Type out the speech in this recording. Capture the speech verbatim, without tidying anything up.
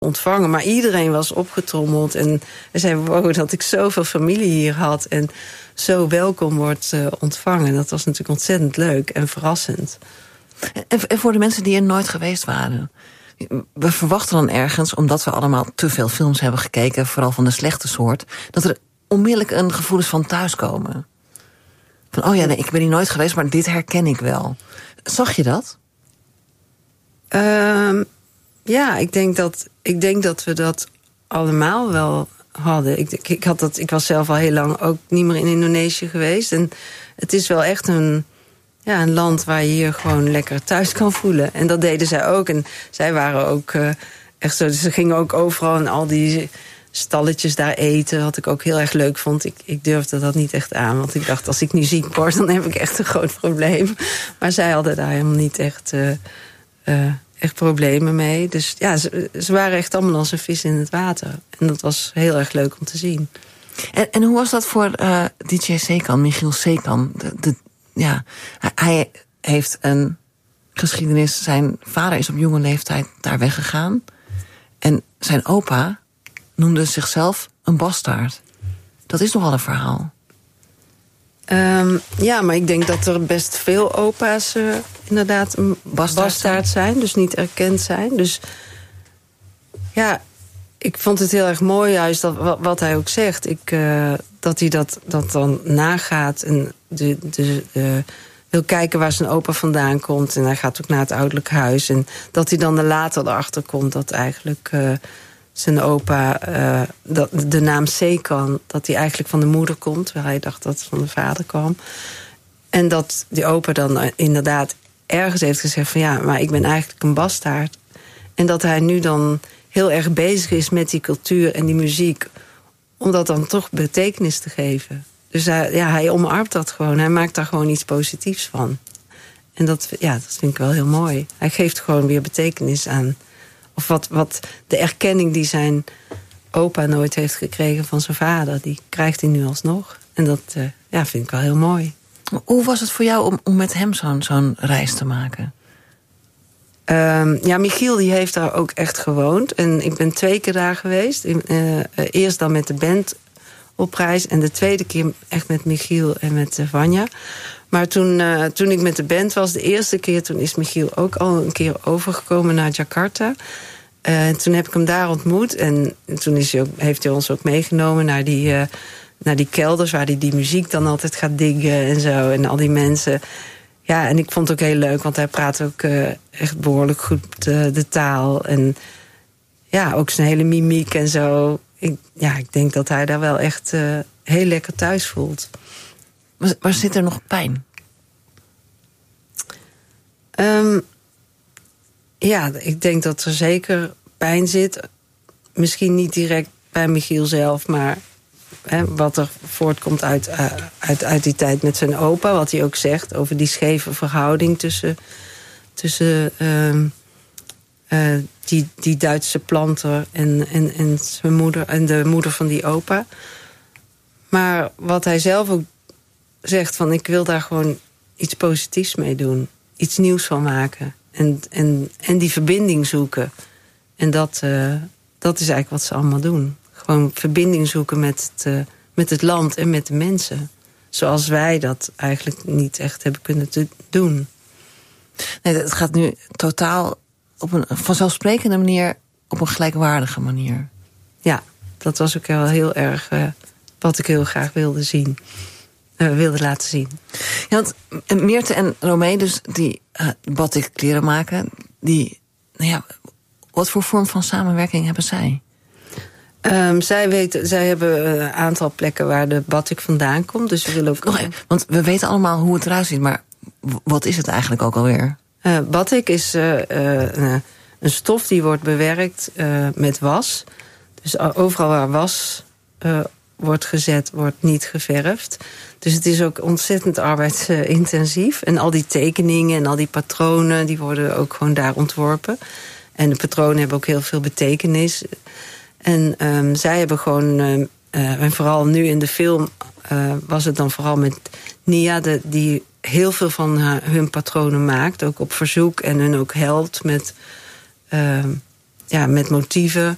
ontvangen. Maar iedereen was opgetrommeld. En hij zei, wow, dat ik zoveel familie hier had. En zo welkom wordt uh, ontvangen. Dat was natuurlijk ontzettend leuk en verrassend. En, en voor de mensen die er nooit geweest waren. We verwachten dan ergens, omdat we allemaal te veel films hebben gekeken, vooral van de slechte soort, dat er onmiddellijk een gevoel is van thuiskomen. Van, oh ja, nee, ik ben hier nooit geweest, maar dit herken ik wel. Zag je dat? Um, ja, ik denk dat, ik denk dat we dat allemaal wel hadden. Ik, ik, had dat, ik was zelf al heel lang ook niet meer in Indonesië geweest. En het is wel echt een, ja, een land waar je je gewoon lekker thuis kan voelen. En dat deden zij ook. En zij waren ook uh, echt zo. Ze gingen ook overal in al die stalletjes daar eten. Wat ik ook heel erg leuk vond. Ik, ik durfde dat niet echt aan. Want ik dacht, als ik nu ziek word, dan heb ik echt een groot probleem. Maar zij hadden daar helemaal niet echt, uh, uh, echt problemen mee. Dus ja, ze, ze waren echt allemaal als een vis in het water. En dat was heel erg leuk om te zien. En, en hoe was dat voor uh, D J Sekan, Michiel Sekan? De, de, ja, hij heeft een geschiedenis. Zijn vader is op jonge leeftijd daar weggegaan. En zijn opa noemde zichzelf een bastaard. Dat is nogal een verhaal. Um, ja, maar ik denk dat er best veel opa's uh, inderdaad een bastaard, bastaard zijn. Dus niet erkend zijn. Dus ja, ik vond het heel erg mooi juist dat, wat, wat hij ook zegt. Ik, uh, dat hij dat, dat dan nagaat en de, de, uh, wil kijken waar zijn opa vandaan komt. En hij gaat ook naar het ouderlijk huis. En dat hij dan er later erachter komt dat eigenlijk Uh, zijn opa, uh, dat, de naam Sekan, dat hij eigenlijk van de moeder komt, terwijl hij dacht dat het van de vader kwam. En dat die opa dan inderdaad ergens heeft gezegd van ja, maar ik ben eigenlijk een bastaard. En dat hij nu dan heel erg bezig is met die cultuur en die muziek, om dat dan toch betekenis te geven. Dus hij, ja, hij omarmt dat gewoon, hij maakt daar gewoon iets positiefs van. En dat, ja, dat vind ik wel heel mooi. Hij geeft gewoon weer betekenis aan. Of wat, wat de erkenning die zijn opa nooit heeft gekregen van zijn vader, die krijgt hij nu alsnog. En dat uh, ja, vind ik wel heel mooi. Hoe was het voor jou om, om met hem zo'n zo'n reis te maken? Um, ja, Michiel die heeft daar ook echt gewoond. En ik ben twee keer daar geweest. In, uh, eerst dan met de band op reis. En de tweede keer echt met Michiel en met uh, Vanja. Maar toen, uh, toen ik met de band was, de eerste keer, toen is Michiel ook al een keer overgekomen naar Jakarta. Uh, en toen heb ik hem daar ontmoet. En toen is hij ook, heeft hij ons ook meegenomen naar die, uh, naar die kelders, waar hij die muziek dan altijd gaat diggen en zo. En al die mensen. Ja, en ik vond het ook heel leuk, want hij praat ook uh, echt behoorlijk goed uh, de taal. En ja, ook zijn hele mimiek en zo. Ik, ja, ik denk dat hij daar wel echt uh, heel lekker thuis voelt. Maar, maar zit er nog pijn? Um, ja, ik denk dat er zeker pijn zit. Misschien niet direct bij Michiel zelf, maar hè, wat er voortkomt uit, uh, uit, uit die tijd met zijn opa. Wat hij ook zegt over die scheve verhouding tussen, tussen uh, uh, die, die Duitse planter en, en, en zijn moeder en de moeder van die opa. Maar wat hij zelf ook zegt, van ik wil daar gewoon iets positiefs mee doen. Iets nieuws van maken. En, en, en die verbinding zoeken. En dat, uh, dat is eigenlijk wat ze allemaal doen. Gewoon verbinding zoeken met het, uh, met het land en met de mensen. Zoals wij dat eigenlijk niet echt hebben kunnen te doen. Nee, het gaat nu totaal op een vanzelfsprekende manier, op een gelijkwaardige manier. Ja, dat was ook wel heel erg uh, wat ik heel graag wilde zien. Uh, wilde laten zien. Ja, want Meerte en Romee, dus die uh, batik kleren maken, die, nou ja, wat voor vorm van samenwerking hebben zij? Um, zij, weten, zij hebben een aantal plekken waar de batik vandaan komt. Dus we willen ook. Nog, want we weten allemaal hoe het eruit ziet, maar wat is het eigenlijk ook alweer? Uh, batik is uh, uh, een stof die wordt bewerkt uh, met was. Dus overal waar was uh, wordt gezet, wordt niet geverfd. Dus het is ook ontzettend arbeidsintensief. En al die tekeningen en al die patronen, die worden ook gewoon daar ontworpen. En de patronen hebben ook heel veel betekenis. En um, zij hebben gewoon, uh, uh, en vooral nu in de film uh, was het dan vooral met Nia, de, die heel veel van uh, hun patronen maakt. Ook op verzoek en hun ook helpt met, uh, ja, met motieven.